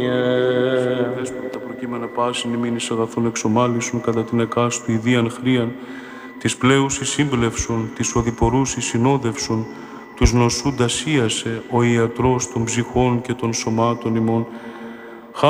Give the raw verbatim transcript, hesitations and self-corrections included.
Δέσποτα τα προκείμενα πάσιν ημίνης αγαθών εξομάλησον κατά την εκάστου ιδίαν χρίαν, της πλέουσης σύμπλευσον, της οδηπορούσης συνόδευσον, τους νοσούντας ίασε ο ιατρός των ψυχών και των σωμάτων ημών,